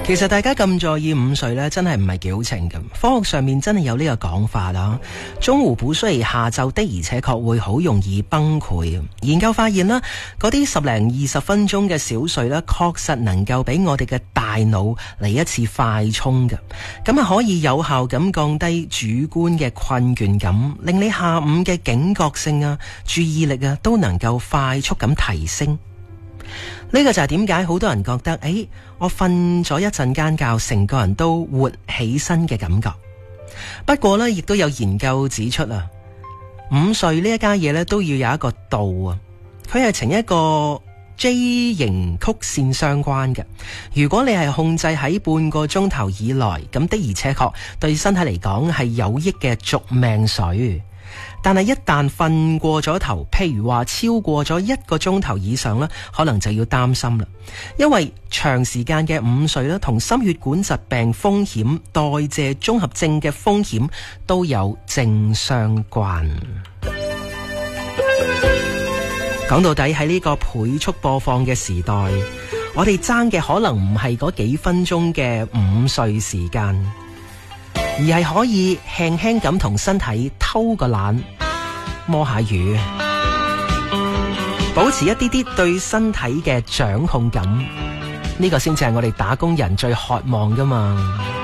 其實大家咁在意午睡呢，真係唔係矯情咁。科學上面真係有呢個講法啦。中午補睡下晝的而且確會好容易崩潰。研究發現啦，嗰啲10零20分鐘嘅小睡呢，確實能夠俾我哋嘅大腦嚟一次快充嘅。咁啊可以有效咁降低主觀嘅困倦感，令你下午嘅警覺性啊、注意力啊都能夠快速咁提升。呢個就係點解好多人覺得我瞓咗一陣間覺，成個人都活起身嘅感覺。不過呢，亦都有研究指出啊，午睡呢一家嘢呢都要有一個度啊，佢係呈一個 J 型曲線相關嘅。如果你係控制喺半個鐘頭以內，咁的而且確對身體嚟講係有益嘅續命水。但係一旦瞓過咗頭，譬如話超過咗1個鐘頭以上呢，可能就要擔心啦。因為長時間嘅午睡呢，同心血管疾病風險、代謝綜合症嘅風險都有正相關。講到底喺呢個倍速播放嘅時代，我哋爭嘅可能唔係嗰幾分鐘嘅午睡時間，而係可以輕輕咁同身體偷個懶，摸下魚，保持一啲啲對身體嘅掌控感，呢個先至係我哋打工人最渴望㗎嘛。